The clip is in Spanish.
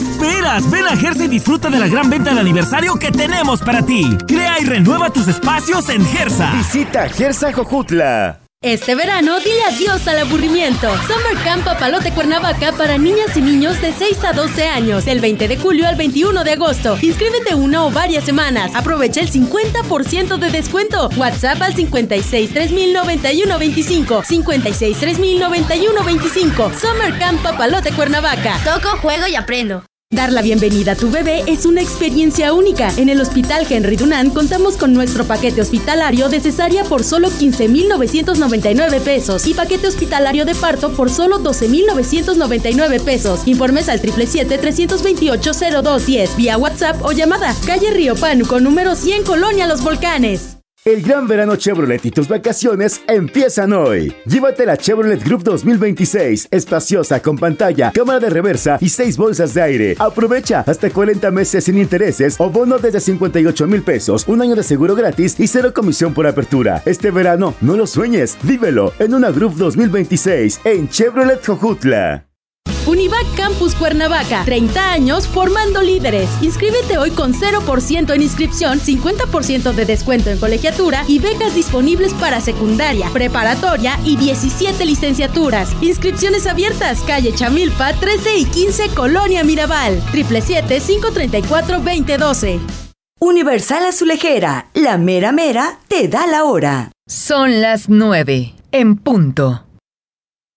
esperas? Ven a Gersa y disfruta de la gran venta del aniversario que tenemos para ti. Crea y renueva tus espacios en Gersa. Visita Gersa Jojutla. Este verano, dile adiós al aburrimiento. Summer Camp Papalote Cuernavaca para niñas y niños de 6 a 12 años, del 20 de julio al 21 de agosto. Inscríbete una o varias semanas. Aprovecha el 50% de descuento. WhatsApp al 56 3000 91 25. 56 3000 91 25. Summer Camp Papalote Cuernavaca. Toco, juego y aprendo. Dar la bienvenida a tu bebé es una experiencia única. En el Hospital Henry Dunant contamos con nuestro paquete hospitalario de cesárea por solo 15,999 pesos y paquete hospitalario de parto por solo 12,999 pesos. Informes al 777-328-0210, vía WhatsApp o llamada. Calle Río Pánuco, número 100, Colonia Los Volcanes. El gran verano Chevrolet y tus vacaciones empiezan hoy. Llévate la Chevrolet Group 2026, espaciosa, con pantalla, cámara de reversa y 6 bolsas de aire. Aprovecha hasta 40 meses sin intereses o bono desde 58,000 pesos, un año de seguro gratis y 0 comisión por apertura. Este verano no lo sueñes, vívelo en una Group 2026 en Chevrolet Jojutla. Univac Campus Cuernavaca, 30 años formando líderes. Inscríbete hoy con 0% en inscripción, 50% de descuento en colegiatura y becas disponibles para secundaria, preparatoria y 17 licenciaturas. Inscripciones abiertas, calle Chamilpa, 13 y 15, Colonia Mirabal. 777-534-2012. Universal Azulejera, la mera mera te da la hora. Son las 9 en punto.